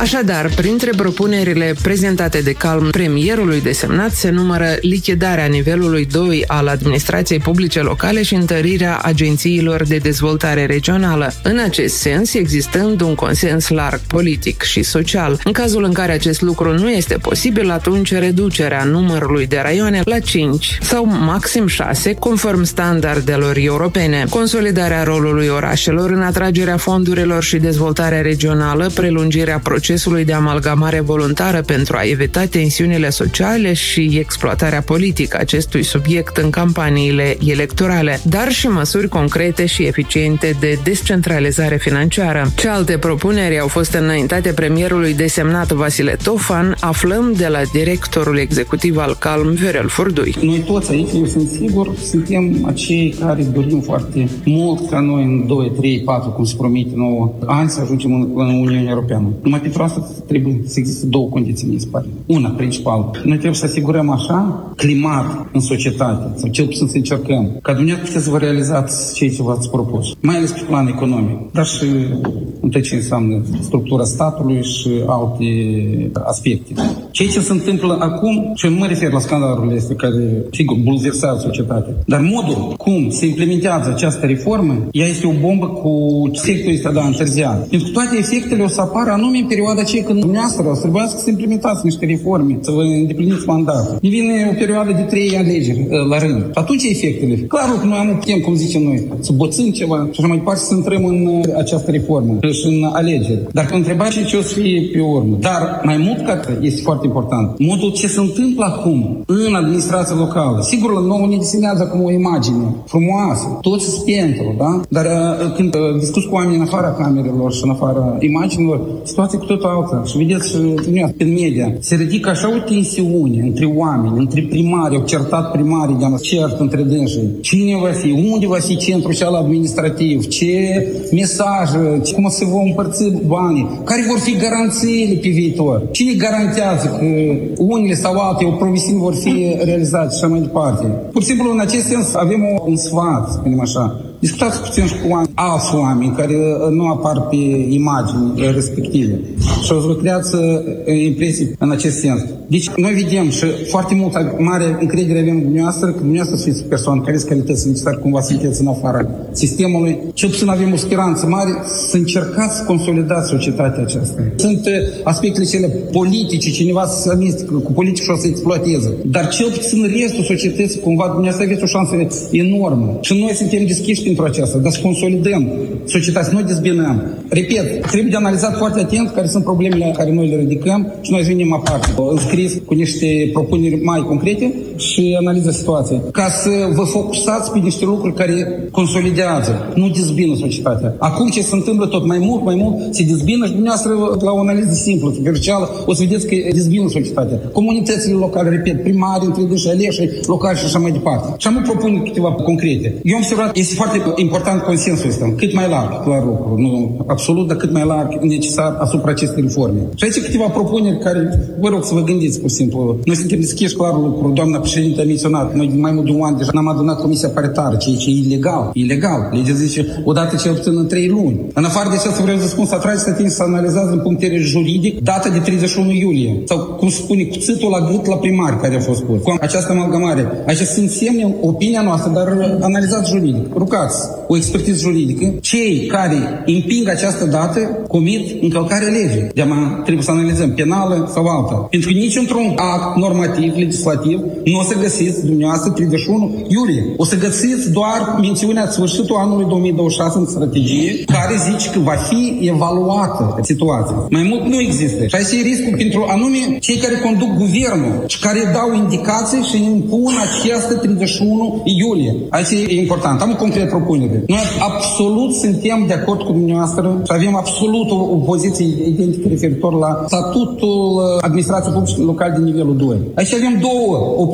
Așadar, printre propunerile prezentate de Calm premierului desemnat se numără lichidarea nivelului 2 al administrației publice locale și întărirea agențiilor de dezvoltare regională. În acest sens, existând un consens larg politic și social. În cazul în care acest lucru nu este posibil, atunci reducerea numărului de raioane la 5 sau maxim 6, conform standardelor europene. Consolidarea rolului orașelor în atragerea fondurilor și dezvoltarea regională, prelungirea procesului de amalgamare voluntară pentru a evita tensiunile sociale și exploatarea politică acestui subiect în campaniile electorale, dar și măsuri concrete și eficiente de descentralizare financiară. Ce alte propuneri au fost înaintate premierului desemnat Vasile Tofan, aflăm de la directorul executiv al Calm, Viorel Furdui. Noi toți aici, eu sunt sigur, suntem acei care dorim foarte mult ca noi în 2, 3, 4, cum se promite nouă ani, să ajungem în Uniunea Europeană. Numai pentru asta trebuie să existe două condiții, mi se pare. Una principală. Noi trebuie să asigurăm așa climat în societate, sau cel puțin să încercăm, ca dumneavoastră puteți să vă realizați ceea ce v-ați propus, mai ales pe plan economic, dar și în tot ce înseamnă structura statului și alte aspecte. Ceea ce se întâmplă acum, și nu mă refer la scandalurile astea care, sigur, bulversează societatea, dar modul cum se implementează această reformă, ea este o bombă cu efectul ăsta de întârziat. Pentru că toate efectele o să apară anume în perioada aceea când dumneavoastră o să trebuiască să implementați niște reforme, să vă îndepliniți mandatul. Ne vine o perioadă de 3 alegeri la rând. Atunci efectele. Clar că noi nu putem, cum zicem noi, să boțim ceva și așa mai departe să intrăm în această reformă și în alegeri. Dar când întrebați ce o să fie pe urmă. Dar mai mult ca atât, este foarte important, modul ce se întâmplă acum în administrația locală. Sigur, la nouă ne desenează acum o imagine frumoasă, toți sunt pentru, da? Dar când discuți cu oamenii în afara camerelor și în afara imaginilor, situația cu totul altă. Și vedeți, în media, se ridică așa o tensiune între oameni, între primari, au certat primarii de-a cert între dânsii. Cine va fi? Unde va fi centrul cel administrativ? Ce mesaje? Cum se vor împărți banii? Care vor fi garanțiile pe viitor? Cine garantează că unele sau alte promisiuni vor fi realizate și așa mai departe? Pur și simplu, în acest sens, avem un sfat, spunem așa. Discutați puțin și cu alți oameni care nu apar pe imagini respective și o să vă creați impresii în acest sens. Deci noi vedem și foarte multă mare încredere avem în dumneavoastră că dumneavoastră sunteți persoane care sunt calități necesare cumva sunteți în afara sistemului. Cel puțin avem o speranță mare să încercați să consolidați societatea aceasta. Sunt aspectele cele politice, cineva să se amestecă cu politici și o să exploateze. Dar cel puțin restul societății cumva dumneavoastră aveți o șansă enormă. Și noi suntem deschiși pentru aceasta, dar să consolidăm societatea, să nu dezbinăm. Repet, trebuie de analizat foarte atent care sunt problemele care noi le ridicăm și noi venim aparte, înscris cu niște propuneri mai concrete și analiză situației. Ca să vă focusați pe niște lucruri care consolidează, nu dezbină societatea. Acum ce se întâmplă tot mai mult, se dezbină și dumneavoastră la o analiză simplă, superficială, o să vedeți că dezbină societatea. Comunitățile locale, repet, primari, întredeși, aleși, locali și așa mai departe. Și am propun câteva concrete. Eu am observat, este foarte important consensul ăsta, cât mai larg, clar lucru, nu absolut, dar cât mai larg necesar asupra acestei reforme. Și aici câteva propuneri care, vă rog să vă gândiți, pur și simplu. Noi suntem deschiși, clar lucru, doamna președinte a menționat, noi de mai mult de un an deja n-am adunat comisia paritară, ceea ce e ilegal. Ilegal. Legea zice, odată cel puțin în 3 luni. În afară de asta, vreau să spun, să atrageți atenție, să analizați în punct de vedere juridic data de 31 iulie. Sau, cum se spune, cuțitul la gât la primar care a fost pus. Cu această amalgamare. Aici sunt semne, opinia noastră, dar analizați juridic. Rugați o expertiză juridică. Cei care împing această dată comit încălcarea legii. De-ama trebuie să analizăm penală sau alta. Pentru că nici într-un act normativ, legislativ, nu o să găsiți dumneavoastră 31 iulie. O să găsiți doar mențiunea sfârșitul anului 2026 în strategie, care zice că va fi evaluată situația. Mai mult nu există. Și aici e riscul pentru anume cei care conduc guvernul și care dau indicații și impun această 31 iulie. Aici e important. Am o concretă propunere. Noi absolut suntem de acord cu dumneavoastră și avem absolut o poziție identică referitor la statutul administrației publice locale de nivelul 2. Aici avem două opțiuni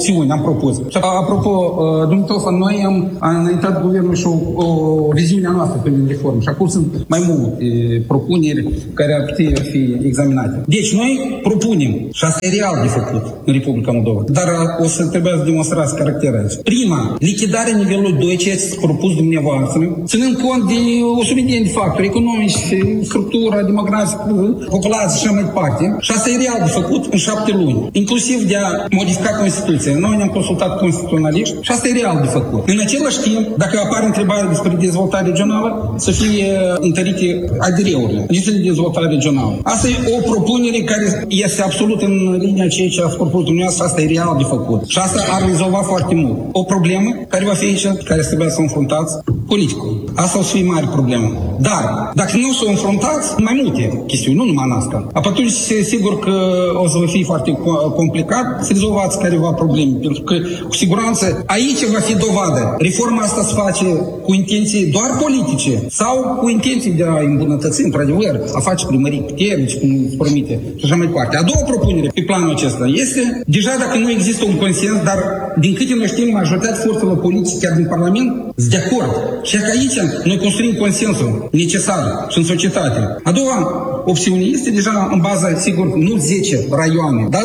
opțiuni am propus. Și apropo, domnul Tofan, noi am înaintat guvernul și o viziune a noastră pe reformă și acum sunt mai multe propuneri care ar putea fi examinate. Deci noi propunem, și asta e real de făcut în Republica Moldova, dar o să trebuie să demonstrați caracterul aici. Prima, lichidarea nivelului 2, ce ați propus dumneavoastră, ținând cont de o sumedenie de factori economici, structura demografică, populație și așa mai departe. Și asta e real de făcut în 7 luni, inclusiv de a modifica Constituția. Noi ne-am consultat constituționaliști și asta e real de făcut. În același timp, dacă apare întrebare despre dezvoltare regională, să fie întărite ADR-urile, listele de dezvoltare regională. Asta e o propunere care este absolut în linia ceea ce ați propus dumneavoastră, asta e real de făcut. Și asta ar rezolva foarte mult. O problemă care va fi aici, care trebuie să o înfruntați, politicul. Asta o să fie mare problemă. Dar, dacă nu o să o înfruntați, mai multe chestiuni, nu numai în asta. Atunci, sigur că o să vă fie foarte complicat să rezolvați careva probleme, pentru că, cu siguranță, aici va fi dovadă. Reforma asta se face cu intenții doar politice sau cu intenții de a îmbunătăți, într-adevăr, a face primării puternici, cum se promite, și așa mai departe. A doua propunere pe planul acesta este, deja dacă nu există un consens, dar din câte noi știm, majoritatea forțelor politice, chiar din Parlament, sunt de acord. Și că aici noi construim consensul necesar și în societate. A doua opțiune este deja în baza, sigur, nu 10 raioane, dar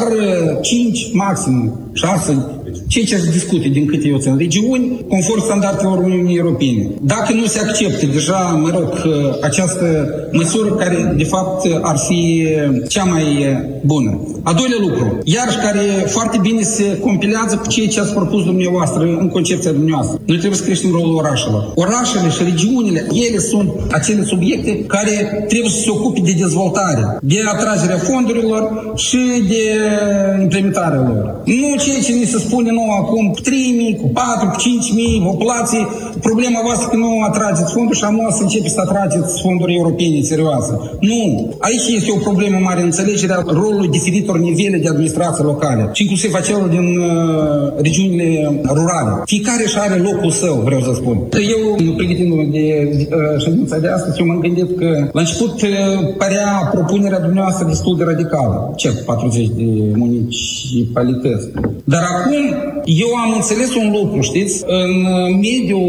5, maxim 6, ceea ce se discute din câte eu țin regiuni, conform standardelor Uniunii Europene. Dacă nu se acceptă deja, această măsură care, de fapt, ar fi cea mai bună. A doilea lucru, iarăși care foarte bine se compilează cu ceea ce ați propus dumneavoastră în concepția dumneavoastră. Noi trebuie să creștem rolul orașelor. Orașele și regiunile, ele sunt acele subiecte care trebuie să se ocupe de dezvoltare, de atragerea fondurilor și de implementarea lor. Nu ceea ce ni se spune nou acum, cu 3.000, cu 4.000, cu 5.000 populații, problema voastră că nu atrageți fonduri și am să începeți să atrageți fonduri europene serioase. Nu! Aici este o problemă mare, înțelegerea rolului diferitor nivele de administrație locale și inclusiv acelor din regiunile rurale. Fiecare își are locul său, vreau să spun. Eu, pregătindu-mă de ședința de astăzi, eu m-am gândit că la început părea propunerea dumneavoastră destul de radicală, cel 40 de municipalități. Dar acum eu am înțeles un lucru, știți, în mediul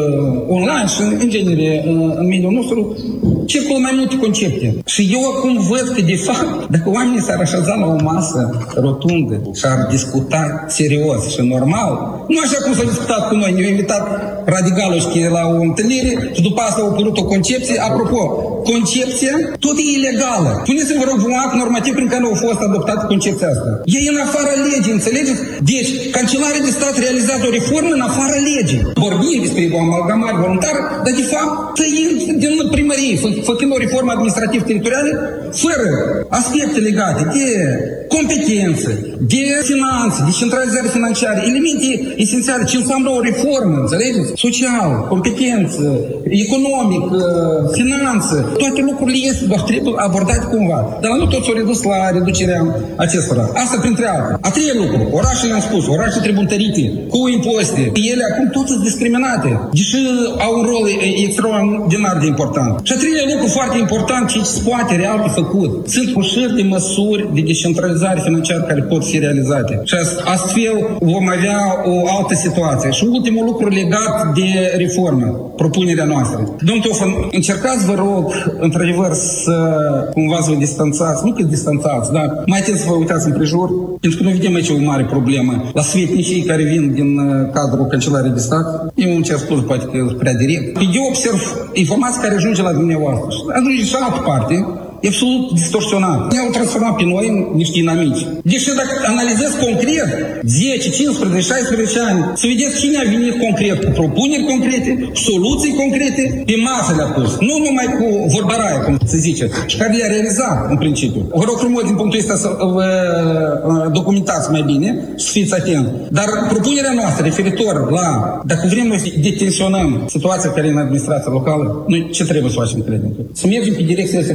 online și în genere în mediul nostru circulă mai multe concepte. Și eu acum văd că de fapt, dacă oamenii s-ar așeza la o masă rotundă și ar discuta serios și normal, nu așa cum s-a discutat cu noi, ne-au invitat Radicaloșchi la o întâlnire și după asta a apărut o concepție. Apropo, concepția tot e ilegală. Puneți-vă, vă rog, un act normativ prin care a fost adoptată concepția asta. E în afara legii, înțelegeți? Deci, Cancelarul de Stat realizează o reformă în afara legii. Vorbim despre o amalgamare voluntară, dar de fapt tăind din primărie, făcând o reformă administrativ-teritorială fără aspecte legate de competență, de finanțe, de centralizare financiară, elemente esențiale, ce înseamnă o reformă, înțelegeți? Social, competență, economic, finanță, toate lucrurile este, doar trebuie abordate cumva. Dar nu toți au redus la reducerea acestora. Asta printre altele. A treia lucru, orașele am spus, orașele trebuie întărite cu impozite. Ele acum toate sunt discriminate, deși au un rol extraordinar de important. Și a treia lucru foarte important, ce se poate real de făcut, sunt ușor de măsuri de descentralizare financiară care pot fi realizate. Și astfel vom avea o altă situație. Și ultimul lucru legat de reformă, propunerea noastră. Domnul Tofan, încercați, vă rog, într-adevăr, să cumva să vă distanțați, nu că distanțați, dar mai atent să vă uitați împrejur, pentru că noi vedem aici o mare problemă. La svetnicii care vin din cadrul Cancelariei de Stat, eu îmi cer spus, poate că prea direct, eu observ informații care ajunge la dumneavoastră. Ajunge și altă parte, e absolut distorsionat. Ne-au transformat pe noi în niște inamici. Deși dacă analizez concret, 10, 15, 16 ani, să vedeți cine a venit concret, cu propuneri concrete, soluții concrete, pe masă le-a pus. Nu numai cu vorbăraie, cum se zice, și care le-a realizat în principiu. Vă rog frumos din punctul ăsta să vă documentați mai bine și să fiți atenți. Dar propunerea noastră referitor la, dacă vrem noi să detensionăm situația care e în administrația locală, noi ce trebuie să facem, credem? Să mergem pe direcția asta care v-am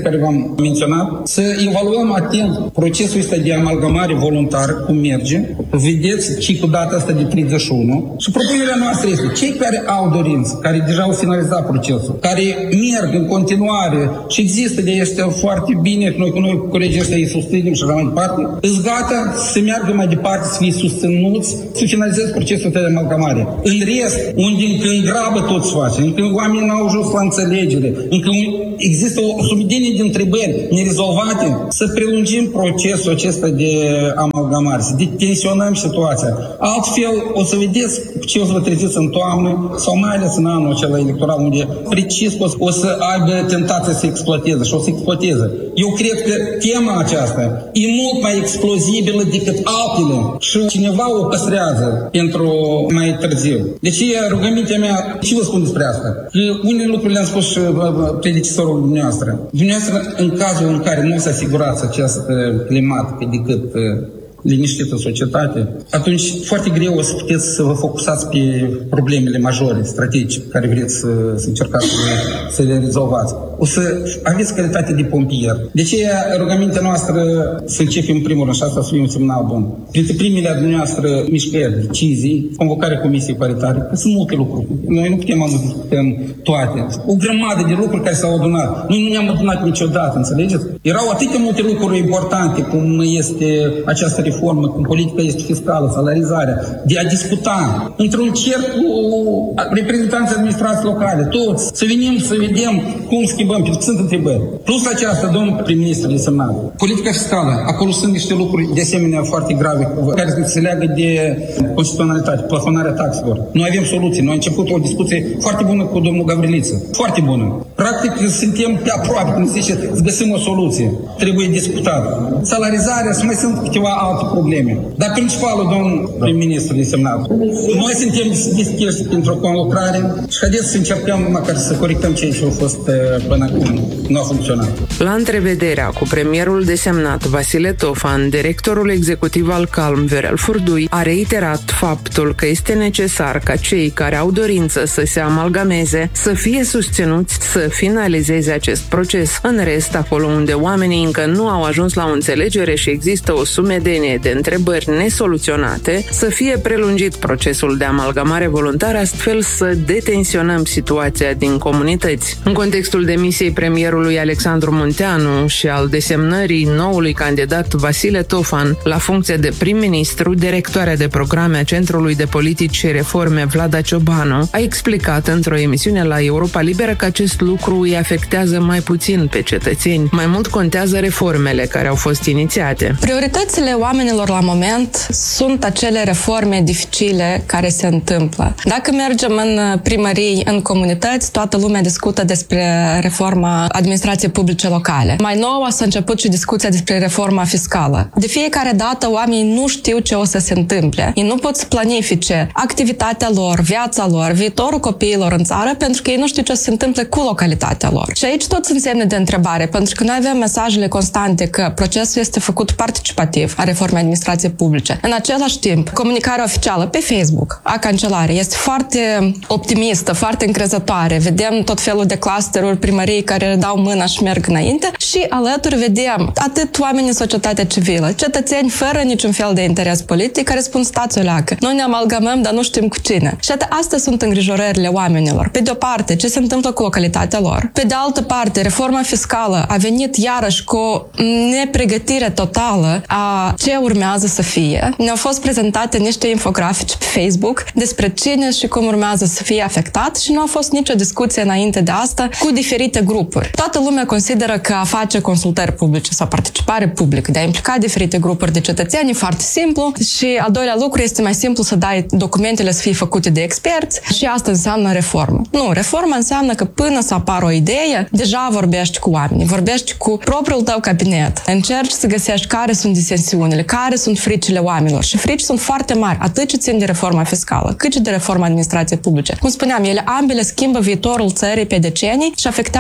menționat, să evaluăm atent procesul ăsta de amalgamare voluntară, cum merge. Vedeți ce cu data asta de 31. Și propunerea noastră este, cei care au dorință, care deja au finalizat procesul, care merg în continuare și există de ăștia foarte bine, noi cu colegii ăștia îi susținem și așa mai departe, îți gata să meargă mai departe, să fie susținuți, să finalizeze procesul de amalgamare. În rest, unde încă îngrabă tot se face, încă oamenii n-au ajuns la înțelegere, încă există o sumedenie de întrebări nerezolvate, să prelungim procesul acesta de amalgamare, să detensionăm situația. Altfel, o să vedeți ce o să vă treziți în toamnă sau mai ales în anul acela electoral, unde precis o să aibă tentația să exploateze și o să exploateze. Eu cred că tema aceasta e mult mai explozibilă decât altele și cineva o păstrează pentru mai târziu. Deci rugămintea mea, ce vă spun despre asta? Că unele lucruri le-am spus și predecesorul dumneavoastră. Dumneavoastră, în cazul în care nu s-a asigurat acest climat pe decât liniștită societate, atunci foarte greu o să puteți să vă focusați pe problemele majore, strategice, care vreți să încercați să le rezolvați. O să aveți calitate de pompier. De ce rugămintea noastră să începem în primul rând și asta să fie un semnal bun. Printre primele a dumneavoastră mișcări, decizii, convocarea Comisiei Paritare, că sunt multe lucruri. Noi nu putem discutăm toate. O grămadă de lucruri care s-au adunat. Noi nu ne-am adunat niciodată, înțelegeți? Erau atâtea multe lucruri importante, cum este această reformă, cum politica este fiscală, salarizarea, de a discuta într-un cerc cu reprezentanții administrației locale, toți, să venim să vedem cum schimbăm, pentru că sunt întrebări. Plus aceasta, domnul prim-ministru desemnat. Politica fiscală, acolo sunt niște lucruri de asemenea foarte grave, care se leagă de constituționalitate, plafonarea taxelor. Noi avem soluții. Noi am început o discuție foarte bună cu domnul Gavriliță. Foarte bună. Practic, suntem pe aproape, cum se zice, să găsim o soluție. Trebuie discutat. Salarizarea și mai sunt câteva alte probleme. Dar principalul, domnul prim-ministru desemnat, noi suntem deschiși pentru o conlucrare și haideți să încercăm măcar să corectăm ceea ce a fost până acum. Nu a funcționat. La întrevederea cu premierul desemnat Vasile Tofan, directorul executiv al Calm, Viorel Furdui, a reiterat faptul că este necesar ca cei care au dorință să se amalgameze să fie susținuți să finalizeze acest proces. În rest, acolo unde oamenii încă nu au ajuns la o înțelegere și există o sumedenie de întrebări nesoluționate, să fie prelungit procesul de amalgamare voluntară, astfel să detensionăm situația din comunități. În contextul demisiei premierului Alexandru Munteanu și al desemnării noului candidat Vasile Tofan la funcție de prim-ministru, directoarea de programe a Centrului de Politici și Reforme Vlada Ciobanu a explicat într-o emisiune la Europa Liberă că acest lucru îi afectează mai puțin pe cetățeni. Mai mult contează reformele care au fost inițiate. Prioritățile oamenilor la moment sunt acele reforme dificile care se întâmplă. Dacă mergem în primării, în comunități, toată lumea discută despre reforma administrației publice locale. Mai nou s-a început și discuția despre reforma fiscală. De fiecare dată oamenii nu știu ce o să se întâmple. Ei nu pot să planifice activitatea lor, viața lor, viitorul copiilor în țară, pentru că ei nu știu ce o să se întâmple cu localitatea lor. Și aici tot sunt semne de întrebare, pentru că noi avem mesajele constante că procesul este făcut participativ a reformei administrației publice. În același timp, comunicarea oficială pe Facebook a cancelarei este foarte optimistă, foarte încrezătoare. Vedem tot felul de clusteruri primării care dau mâna și merg înainte și alături vedem atât oameni în societatea civilă, cetățeni fără niciun fel de interes politic care spun stați o leacă. Noi ne amalgamăm, dar nu știm cu cine. Și astea sunt îngrijorările oamenilor. Pe de o parte, ce se întâmplă cu localitatea lor. Pe de altă parte, reforma fiscală a venit iarăși cu o nepregătire totală a ce urmează să fie. Ne-au fost prezentate niște infografici pe Facebook despre cine și cum urmează să fie afectat și nu a fost nicio discuție înainte de asta cu diferite grupuri. Toată lumea consideră că a face consultări publice sau participare publică, de a implica diferite grupuri de cetățeni e foarte simplu și al doilea lucru este mai simplu să dai documentele să fie făcute de experți și asta înseamnă reformă. Nu, reforma înseamnă că până să apară o idee, deja vorbești cu oamenii, vorbești cu propriul tău cabinet, încerci să găsești care sunt disensiunile, care sunt fricile oamenilor și frici sunt foarte mari, atât ce țin de reforma fiscală, cât și de reforma administrației publice. Cum spuneam, ele ambele schimbă viitorul țării pe decenii și afectează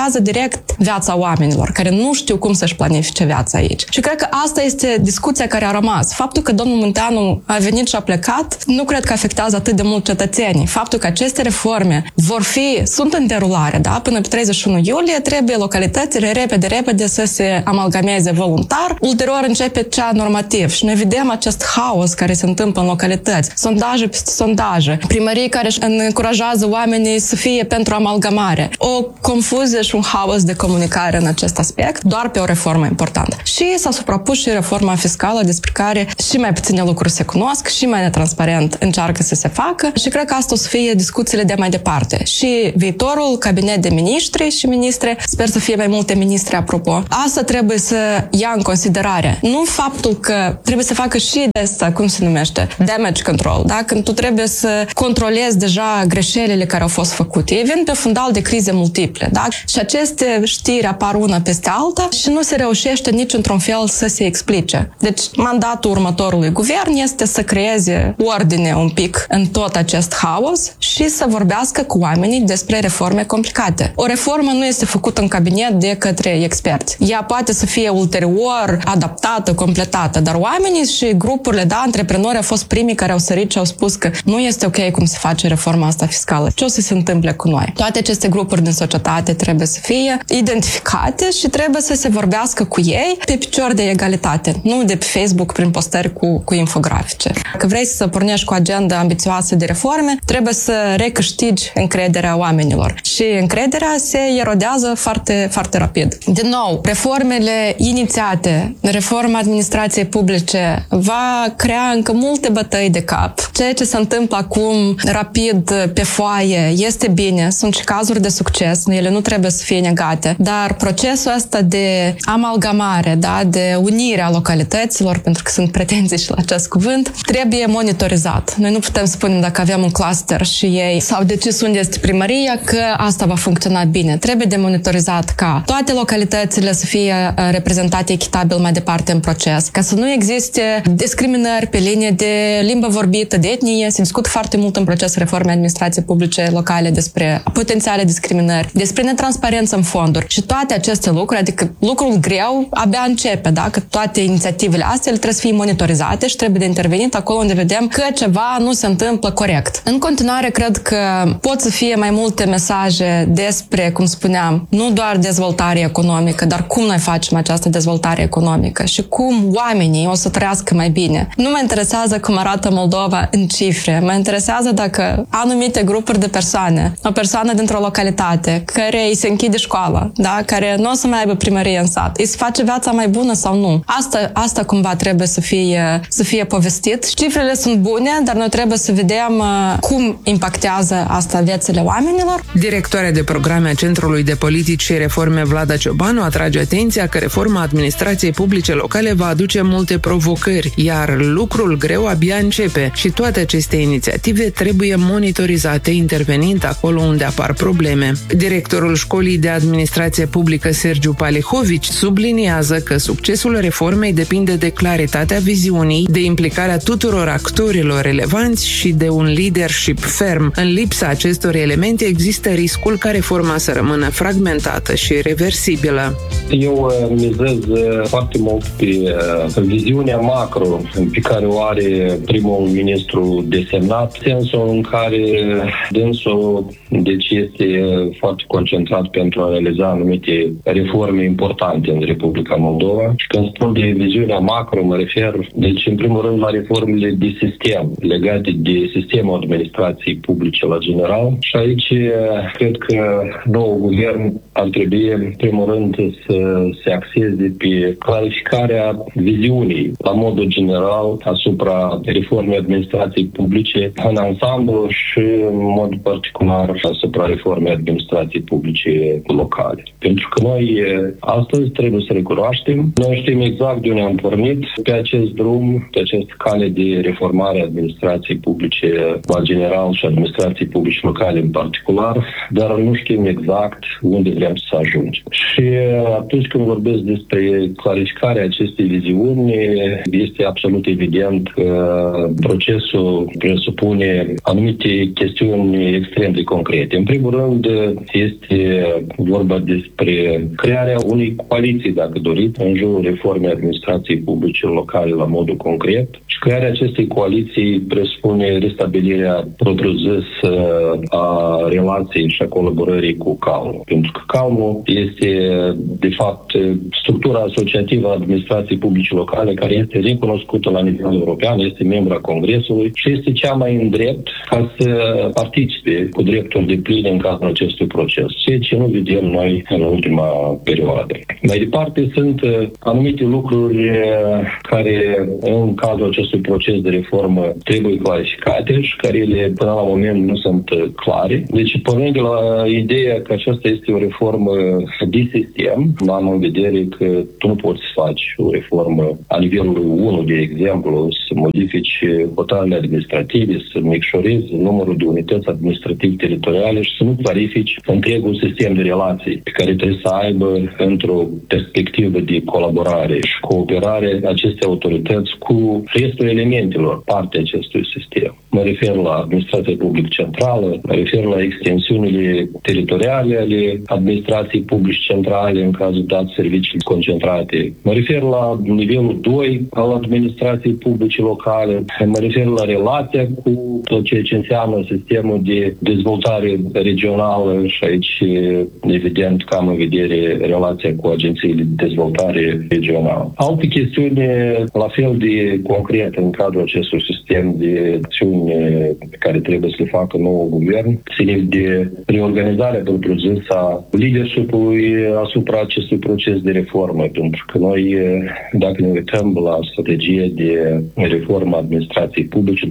afectează direct viața oamenilor, care nu știu cum să-și planifice viața aici. Și cred că asta este discuția care a rămas. Faptul că domnul Munteanu a venit și a plecat, nu cred că afectează atât de mult cetățenii. Faptul că aceste reforme sunt în derulare, da? Până pe 31 iulie trebuie localitățile repede să se amalgameze voluntar, ulterior începe cea normativ. Și noi vedem acest haos care se întâmplă în localități. Sondaje peste sondaje. Primării care încurajează oamenii să fie pentru amalgamare. O confuzie și un haos de comunicare în acest aspect, doar pe o reformă importantă. Și s-a suprapus și reforma fiscală, despre care și mai puține lucruri se cunosc, și mai netransparent încearcă să se facă, și cred că asta o să fie discuțiile de mai departe. Și viitorul cabinet de miniștri și ministre, sper să fie mai multe ministre, apropo, asta trebuie să ia în considerare. Nu faptul că trebuie să facă și de asta, cum se numește, damage control, da? Când tu trebuie să controlezi deja greșelile care au fost făcute. Ei vin pe fundal de crize multiple, da? Și aceste știri apar una peste alta și nu se reușește nici într-un fel să se explice. Deci, mandatul următorului guvern este să creeze ordine un pic în tot acest haos și să vorbească cu oamenii despre reforme complicate. O reformă nu este făcută în cabinet de către experți. Ea poate să fie ulterior adaptată, completată, dar oamenii și grupurile, da, antreprenori au fost primii care au sărit și au spus că nu este ok cum se face reforma asta fiscală. Ce o să se întâmple cu noi? Toate aceste grupuri din societate trebuie să fie identificate și trebuie să se vorbească cu ei pe picior de egalitate, nu de pe Facebook prin postări cu infografice. Dacă vrei să pornești cu agenda ambițioasă de reforme, trebuie să recâștigi încrederea oamenilor. Și încrederea se erodează foarte, foarte rapid. Din nou, reformele inițiate, reforma administrației publice va crea încă multe bătăi de cap. Ceea ce se întâmplă acum rapid pe foaie este bine, sunt și cazuri de succes, ele nu trebuie să fie negate, dar procesul ăsta de amalgamare, da, de unire a localităților, pentru că sunt pretenții și la acest cuvânt, trebuie monitorizat. Noi nu putem spune dacă avem un cluster și ei s-au decis unde este primăria că asta va funcționa bine. Trebuie de monitorizat ca toate localitățile să fie reprezentate echitabil mai departe în proces, ca să nu existe discriminări pe linie de limbă vorbită, de etnie. Se discută foarte mult în procesul reformei administrației publice locale despre potențiale discriminări, despre netransparență în fonduri și toate aceste lucruri, adică lucrul greu abia începe, da? Că toate inițiativele astea trebuie să fie monitorizate și trebuie de intervenit acolo unde vedem că ceva nu se întâmplă corect. În continuare, cred că pot să fie mai multe mesaje despre, cum spuneam, nu doar dezvoltare economică, dar cum noi facem această dezvoltare economică și cum oamenii o să trăiască mai bine. Nu mă interesează cum arată Moldova în cifre, mă interesează dacă anumite grupuri de persoane, o persoană dintr-o localitate care îi se închide școala, da? Care nu o să mai aibă primărie în sat, îi se face viața mai bună sau nu. Asta cumva trebuie să fie povestit. Cifrele sunt bune, dar noi trebuie să vedem cum impactează asta viețile oamenilor. Directoarea de programe a Centrului de Politici și Reforme Vlada Ciobanu atrage atenția că reforma administrației publice locale va aduce multe provocări, iar lucrul greu abia începe și toate aceste inițiative trebuie monitorizate, intervenind acolo unde apar probleme. Directorul Școlii de Administrație Publică Sergiu Palihovici subliniază că succesul reformei depinde de claritatea viziunii, de implicarea tuturor actorilor relevanți și de un leadership ferm. În lipsa acestor elemente există riscul ca reforma să rămână fragmentată și reversibilă. Eu mizez foarte mult pe viziunea macro pe care o are primul ministru desemnat, sensul în care dânsul deci este foarte concentrat pentru a realiza anumite reforme importante în Republica Moldova. Și când spun de viziunea macro, mă refer, deci în primul rând la reformele de sistem, legate de sistemul administrației publice la general. Și aici cred că noul guvern ar trebui în primul rând să se axeze pe clarificarea viziunii la modul general asupra reformei administrației publice în ansamblu și în mod particular asupra reformei administrației publice locale. Pentru că noi astăzi trebuie să recunoaștem, noi știm exact de unde am pornit pe acest drum, pe această cale de reformare a administrației publice la general și administrației publice locale în particular, dar nu știm exact unde vrem să ajungem. Și atunci când vorbesc despre clarificarea acestei viziuni, este absolut evident că procesul presupune anumite chestiuni extrem de concrete. În primul rând, este vorba despre crearea unei coaliții, dacă doriți, în jurul reformei administrației publice locale la modul concret. Și crearea acestei coaliții presupune restabilirea propriu-zis a relației și a colaborării cu CALM. Pentru că CALM este, de fapt, structura asociativă a administrației publice locale care este recunoscută la nivel european, este membru a Congresului și este cea mai îndrept ca să participe cu drepturi depline în cadrul acestui proces, ceea ce nu vedem noi în ultima perioadă. Mai departe, sunt anumite lucruri care în cadrul acestui proces de reformă trebuie clarificate și care ele până la moment nu sunt clare. Deci, pornind de la ideea că aceasta este o reformă de sistem, am în vedere că tu nu poți să faci o reformă a nivelului 1, de exemplu, să modifici hotărârile administrative, să micșorezi numărul de unități administrative teritoriale și să nu clarifici întregul sistem de relații pe care trebuie să aibă într-o perspectivă de colaborare și cooperare aceste autorități cu restul elementelor, parte acestui sistem. Mă refer la administrația publică centrală, mă refer la extensiunile teritoriale ale administrației publice centrale în cazul dat servicii concentrate. Mă refer la nivelul 2 al administrației publice locale, mă refer la relația cu tot ceea ce înseamnă sistemul de dezvoltare regională și aici, evident, că am în vedere relația cu agențiile de dezvoltare regională. Alte chestiuni la fel de concrete în cadrul acestui sistem de acțiuni pe care trebuie să le facă noul guvern, ține de reorganizarea propriu-zis a leadership-ului asupra acestui proces de reformă, pentru că noi, dacă ne uităm la strategia de reformă a administrației publice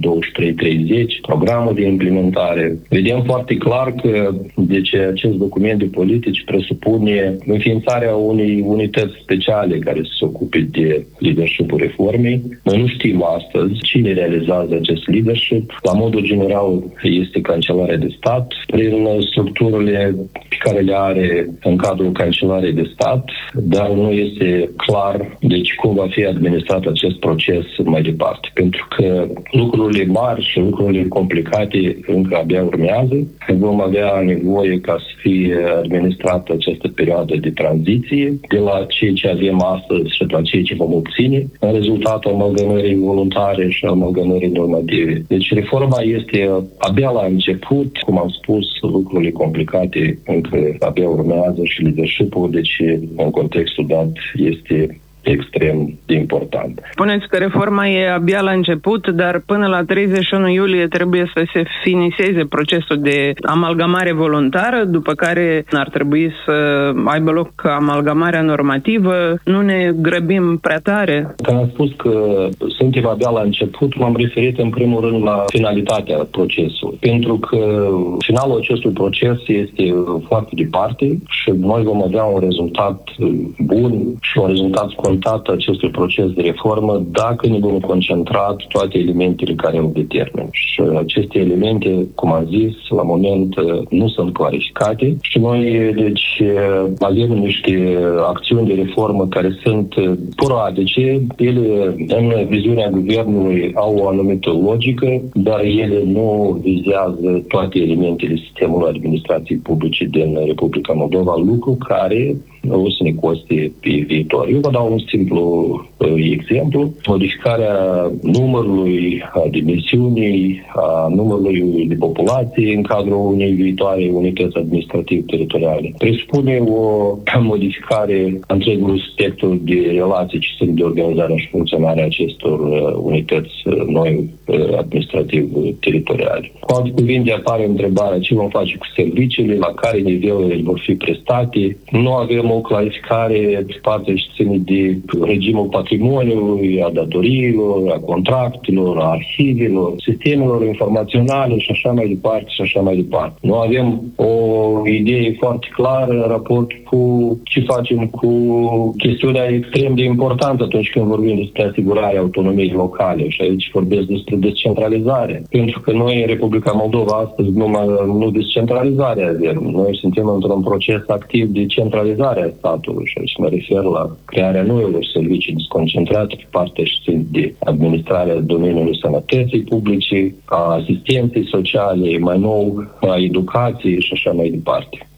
2330, programul de implementare, vedem foarte clar că deci, acest document de politici presupune înființarea unei unități speciale care să se ocupe de leadership-ul reformei. Noi nu știm astăzi cine realizează acest leadership. La modul general este Cancelarea de Stat, prin structurile pe care le are în cadrul Cancelariei de Stat, dar nu este clar deci cum va fi administrat acest proces mai departe. Pentru că lucrurile mari și lucrurile complicate încă abia urmează. Vom avea nevoie ca să fie administrată această perioadă de tranziție de la ceea ce avem astăzi și la ceea ce vom obține în rezultatul amalgamării voluntare și amalgamării normative. Deci reforma este abia la început, cum am spus, lucrurile complicate încă abia urmează și leadership-ul, deci în contextul dat este extrem de important. Spuneți că reforma e abia la început, dar până la 31 iulie trebuie să se finiseze procesul de amalgamare voluntară, după care ar trebui să aibă loc amalgamarea normativă. Nu ne grăbim prea tare? Când am spus că suntem abia la început, m-am referit în primul rând la finalitatea procesului. Pentru că finalul acestui proces este foarte departe și noi vom avea un rezultat bun și un rezultat acestui proces de reformă dacă ne vom concentra toate elementele care îl determină. Și aceste elemente, cum am zis, la moment nu sunt clarificate și noi, deci, avem niște acțiuni de reformă care sunt sporadice. Ele, în viziunea guvernului, au o anumită logică, dar ele nu vizează toate elementele sistemului administrației publice din Republica Moldova, lucru care o să ne coste pe viitor. Eu vă dau un simplu exemplu. Modificarea numărului, a dimensiunii, a numărului de populație în cadrul unei viitoare unități administrative teritoriale presupune o modificare a întregului spectru de relații ce sunt de organizarea și funcționarea acestor unități noi administrative teritoriale. Cu alte cuvinte, apare întrebarea ce vom face cu serviciile, la care niveluri vor fi prestate. Nu avem o clarificare pe partea ce ține de regimul patrimoniului, a datoriilor, a contractelor, a arhivelor, sistemelor informaționale și așa mai departe și așa mai departe. Nu avem o idee foarte clară în raport cu ce facem cu chestiunea extrem de importantă atunci când vorbim despre asigurarea autonomiei locale și aici vorbesc despre descentralizare. Pentru că noi în Republica Moldova astăzi nu descentralizare avem. Noi suntem într-un proces activ de centralizare a statului și aici mă refer la crearea noilor servicii desconcentrate pe partea de administrarea domeniului sănătății publice, a asistenței sociale, mai nou a educației și așa mai departe.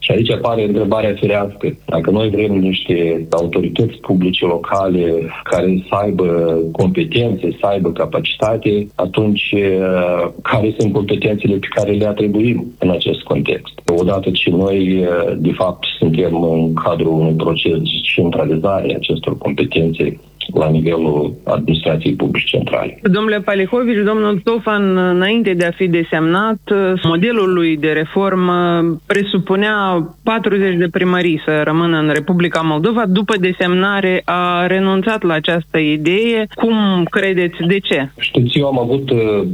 Și aici apare întrebarea firească. Dacă noi vrem niște autorități publice locale care să aibă competențe, să aibă capacitate, atunci care sunt competențele pe care le atribuim în acest context? Odată ce noi, de fapt, suntem în cadrul unui proces de centralizare a acestor competențe la nivelul administrației publice centrale. Domnule Palihovici, domnul Tofan, înainte de a fi desemnat, modelul lui de reformă presupunea 40 de primării să rămână în Republica Moldova. După desemnare a renunțat la această idee. Cum credeți? De ce? Știți, eu am avut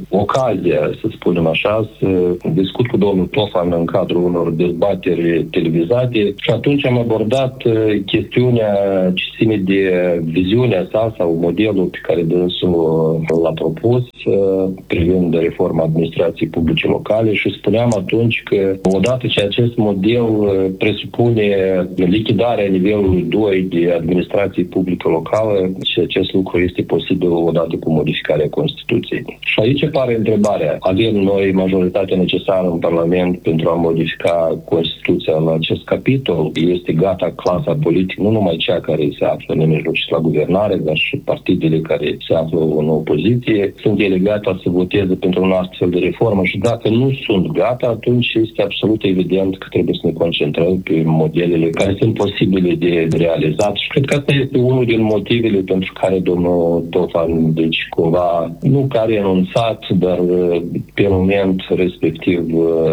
ocazia, să spunem așa, să discut cu domnul Tofan în cadrul unor dezbateri televizate și atunci am abordat chestiunea ce ține de viziunea sa sau modelul pe care dânsul l-a propus privind reforma administrației publice locale și spuneam atunci că odată ce acest model presupune lichidarea nivelului 2 de administrație publică locală și acest lucru este posibil odată cu modificarea Constituției. Și aici apare întrebarea. Avem noi majoritatea necesară în Parlament pentru a modifica Constituția la acest capitol? Este gata clasa politică, nu numai cea care se află nemijlocit la guvernare, dar și partidele care se află în opoziție, sunt ele gata să voteze pentru un astfel de reformă și dacă nu sunt gata, atunci este absolut evident că trebuie să ne concentrăm pe modelele care sunt posibile de realizat și cred că asta este unul din motivele pentru care domnul Tofan, deci cumva, nu că a renunțat, dar pe moment respectiv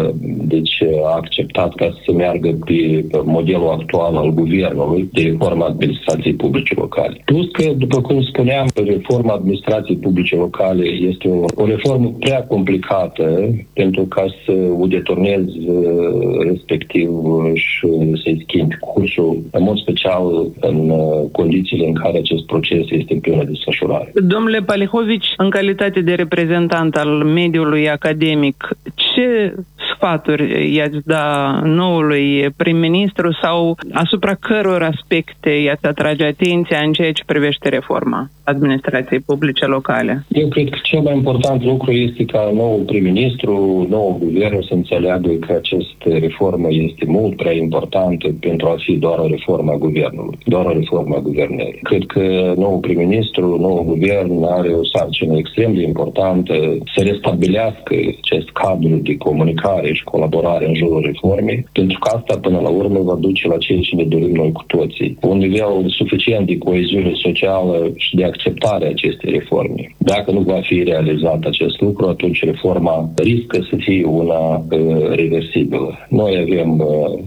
deci a acceptat ca să meargă pe modelul actual al guvernului de reforma administrației publice locale. Plus că, după cum spuneam, reforma administrației publice locale este o reformă prea complicată pentru ca să o deturnezi respectiv și să-i schimbi cursul, în mod special în condițiile în care acest proces este în plină desfășurare. Domnule Palihovici, în calitate de reprezentant al mediului academic, ce sfaturi i-ați da noului prim-ministru sau asupra căror aspecte i-ați atrage atenția în ceea ce privește reforma administrației publice locale? Eu cred că cel mai important lucru este ca noul prim-ministru, noul guvern să înțeleagă că această reformă este mult prea importantă pentru a fi doar o reformă a guvernului, doar o reformă a guvernării. Cred că noul prim-ministru, noul guvern are o sarcină extrem de importantă să restabilească acest cadru de comunicare și colaborare în jurul reformei, pentru că asta până la urmă va duce la ceea ce ne dorim noi cu toții. Un nivel suficient de coeziune socială și de acceptare a acestei reforme. Dacă nu va fi realizat acest lucru, atunci reforma riscă să fie una reversibilă. Noi avem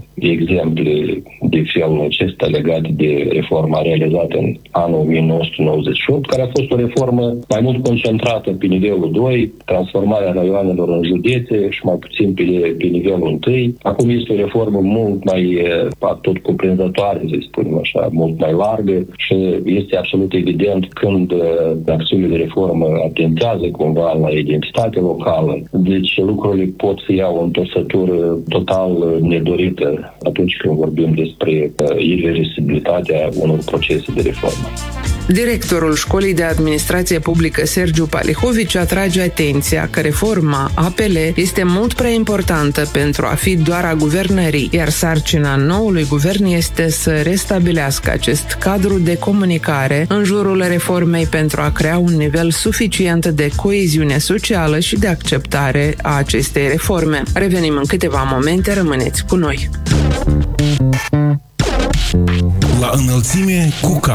exemple de felul acesta legate de reforma realizată în anul 1998, care a fost o reformă mai mult concentrată pe nivelul 2, transformarea raioanelor în județe și mai puțin pe nivelul 1. Acum este o reformă mult mai tot cuprinzătoare, să spunem așa, mult mai largă și este absolut evident când acțiunile de reformă atentează cumva la identitatea locală. Deci lucrurile pot să iau o întorsătură total nedorită atunci când vorbim despre irreversibilitatea unor procese de reformă. Directorul Școlii de Administrație Publică Sergiu Palihovici atrage atenția că reforma APL este mult prea importantă pentru a fi doar a guvernării, iar sarcina noului guvern este să restabilească acest cadru de comunicare în jurul reformei pentru a crea un nivel suficient de coeziune socială și de acceptare a acestei reforme. Revenim în câteva momente, rămâneți cu noi. La înălțime cu